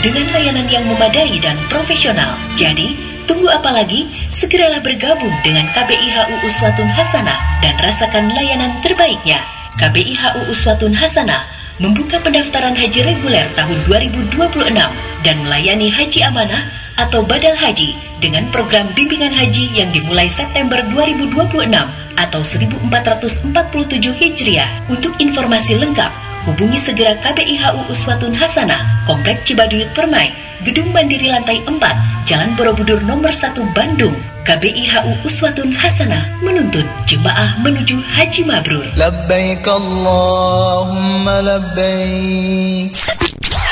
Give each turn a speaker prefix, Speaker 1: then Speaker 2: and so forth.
Speaker 1: dengan layanan yang memadai dan profesional. Jadi, tunggu apa lagi? Segeralah bergabung dengan KBIHU Uswatun Hasanah dan rasakan layanan terbaiknya. KBIHU Uswatun Hasanah membuka pendaftaran haji reguler tahun 2026 dan melayani haji amanah atau badal haji dengan program bimbingan haji yang dimulai September 2026 atau 1447 Hijriah. Untuk informasi lengkap, hubungi segera KBIHU Uswatun Hasanah, Komplek Cibaduyut Permai, Gedung Mandiri Lantai 4, Jalan Borobudur Nomor 1 Bandung. KBIHU Uswatun Hasanah menuntun jemaah menuju Haji Mabrur.
Speaker 2: Labbaik Allahumma labbaik.